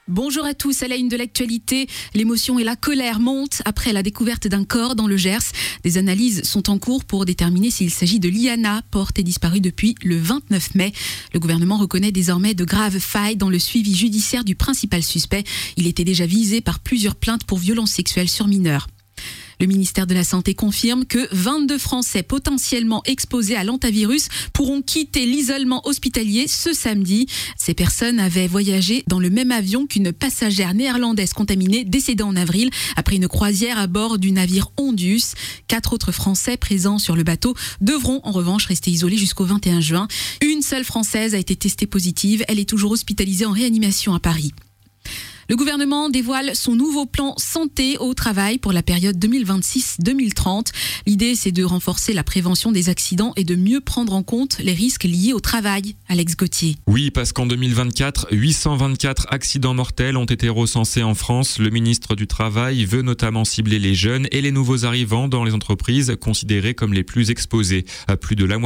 Bonjour à tous, à la une de l'actualité, l'émotion et la colère montent après la découverte d'un corps dans le Gers. Des analyses sont en cours pour déterminer s'il s'agit de Liana, portée disparue depuis le 29 mai. Le gouvernement reconnaît désormais de graves failles dans le suivi judiciaire du principal suspect. Il était déjà visé par plusieurs plaintes pour violences sexuelles sur mineurs. Le ministère de la Santé confirme que 22 Français potentiellement exposés à l'hantavirus pourront quitter l'isolement hospitalier ce samedi. Ces personnes avaient voyagé dans le même avion qu'une passagère néerlandaise contaminée décédée en avril après une croisière à bord du navire Ondius. 4 autres Français présents sur le bateau devront en revanche rester isolés jusqu'au 21 juin. Une seule Française a été testée positive. Elle est toujours hospitalisée en réanimation à Paris. Le gouvernement dévoile son nouveau plan santé au travail pour la période 2026-2030. L'idée, c'est de renforcer la prévention des accidents et de mieux prendre en compte les risques liés au travail. Alex Gauthier. Oui, parce qu'en 2024, 824 accidents mortels ont été recensés en France. Le ministre du Travail veut notamment cibler les jeunes et les nouveaux arrivants dans les entreprises considérées comme les plus exposées. Plus de la